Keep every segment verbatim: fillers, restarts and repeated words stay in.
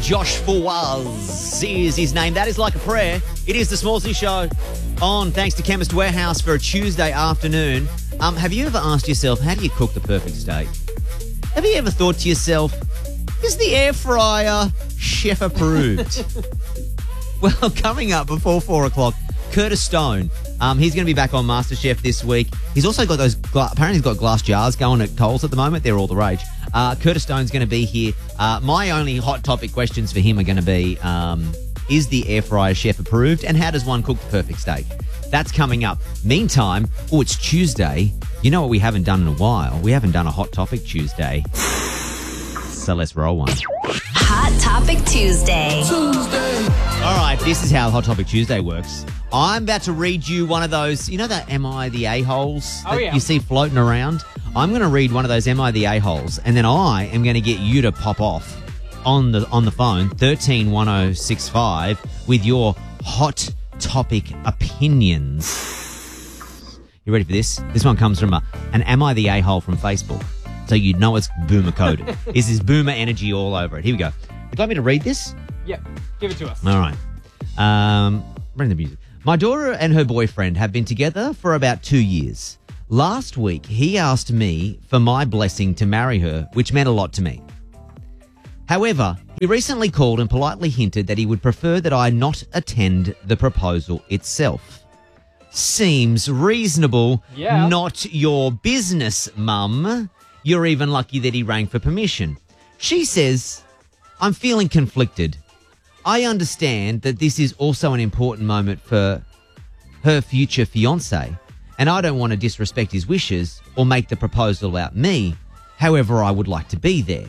Josh Fawaz is his name. That is Like a Prayer. It is the Smallsy Show on thanks to Chemist Warehouse for a Tuesday afternoon. Um, have you ever asked yourself, how do you cook the perfect steak? Have you ever thought to yourself, is the air fryer chef approved? Well, coming up before four o'clock, Curtis Stone. Um, he's going to be back on MasterChef this week. He's also got those, gla- apparently he's got glass jars going at Coles at the moment. They're all the rage. Uh, Curtis Stone's going to be here. Uh, my only hot topic questions for him are going to be, um, is the air fryer chef approved? And how does one cook the perfect steak? That's coming up. Meantime, oh, it's Tuesday. You know what we haven't done in a while? We haven't done a Hot Topic Tuesday. So let's roll one. Hot Topic Tuesday. Tuesday. All right, this is how Hot Topic Tuesday works. I'm about to read you one of those, you know that Am I the A-holes that Oh, yeah. you see floating around? I'm going to read one of those Am I the A-holes, and then I am going to get you to pop off on the on the phone, thirteen one oh six five, with your hot topic opinions. You ready for this? This one comes from a, an Am I the A-hole from Facebook. So you know it's boomer coded. This is boomer energy all over it. Here we go. Would you like me to read this? Yep, give it to us. All right. Um, bring the music. My daughter and her boyfriend have been together for about two years. Last week, he asked me for my blessing to marry her, which meant a lot to me. However, he recently called and politely hinted that he would prefer that I not attend the proposal itself. Seems reasonable. Yeah. Not your business, Mum. You're even lucky that he rang for permission. She says, I'm feeling conflicted. I understand that this is also an important moment for her future fiancé, and I don't want to disrespect his wishes or make the proposal about me. However, I would like to be there.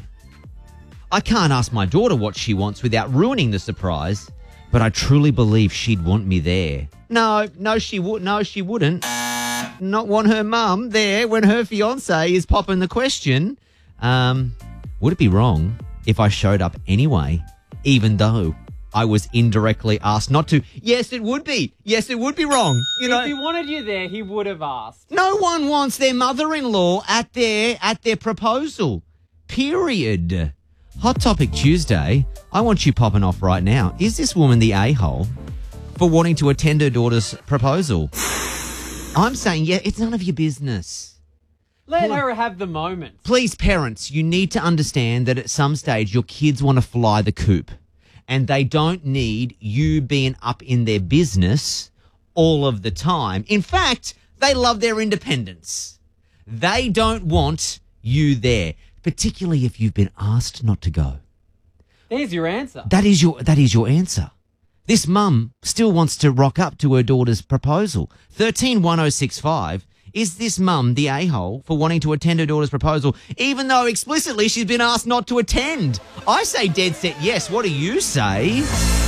I can't ask my daughter what she wants without ruining the surprise, but I truly believe she'd want me there. No, no, she would. No, she wouldn't. Not want her mum there when her fiancé is popping the question. Um, would it be wrong if I showed up anyway, even though I was indirectly asked not to? Yes, it would be. Yes, it would be wrong. You know, If he wanted you there, he would have asked. no one wants their mother-in-law at their at their proposal. Period. Hot Topic Tuesday. I want you popping off right now. Is this woman the a-hole for wanting to attend her daughter's proposal? I'm saying, yeah, it's none of your business. Let Hold on. her have the moment. Please, parents, you need to understand that at some stage your kids want to fly the coop and they don't need you being up in their business all of the time. In fact, they love their independence. They don't want you there, particularly if you've been asked not to go. There's your answer. That is your that is your answer. This mum still wants to rock up to her daughter's proposal. thirteen one oh six five. Is this mum the a-hole for wanting to attend her daughter's proposal, even though explicitly she's been asked not to attend? I say dead set yes. What do you say?